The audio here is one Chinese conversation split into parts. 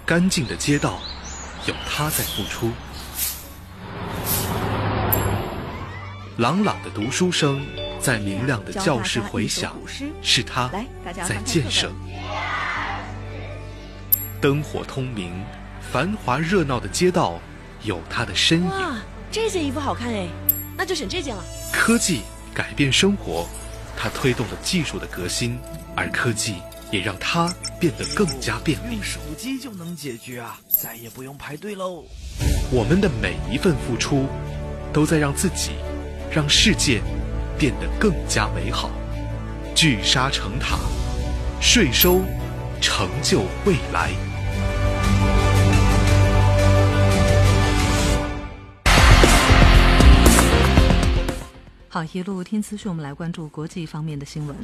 干净的街道，有他在付出。朗朗的读书声在明亮的教室回响，是他在建设。灯火通明，繁华热闹的街道有他的身影。 哇，这件衣服好看哎，那就选这件了。 科技改变生活，它推动了技术的革新，而科技也让它变得更加便利。 用手机就能解决啊，再也不用排队喽。 我们的每一份付出，都在让自己、让世界变得更加美好。聚沙成塔，税收成就未来。 好，一路听资讯，我们来关注国际方面的新闻。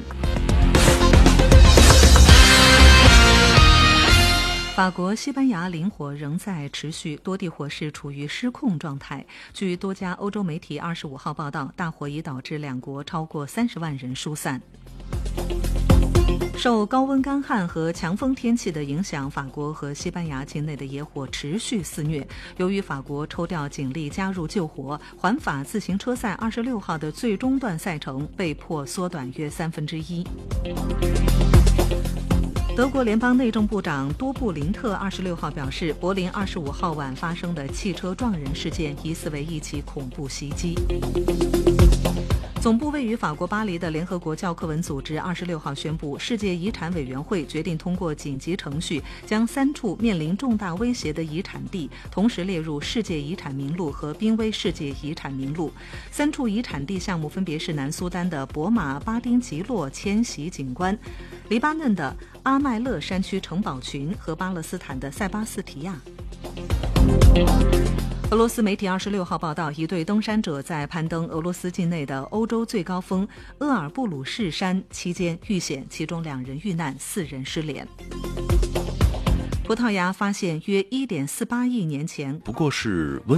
法国、西班牙林火仍在持续，多地火势处于失控状态。据多家欧洲媒体25号报道，大火已导致两国超过30万人疏散。受高温干旱和强风天气的影响，法国和西班牙境内的野火持续肆虐。由于法国抽调警力加入救火，环法自行车赛26号的最终段赛程被迫缩短约1/3。德国联邦内政部长多布林特26号表示，柏林25号晚发生的汽车撞人事件疑似为一起恐怖袭击。总部位于法国巴黎的联合国教科文组织26号宣布，世界遗产委员会决定通过紧急程序，将3处面临重大威胁的遗产地同时列入世界遗产名录和濒危世界遗产名录。3处遗产地项目分别是南苏丹的博马巴丁吉洛迁徙景观、黎巴嫩的阿麦勒山区城堡群和巴勒斯坦的塞巴斯提亚。俄罗斯媒体26号报道，一队登山者在攀登俄罗斯境内的欧洲最高峰鄂尔布鲁士山期间遇险，其中2人遇难，4人失联。葡萄牙发现约1.48亿年前不过是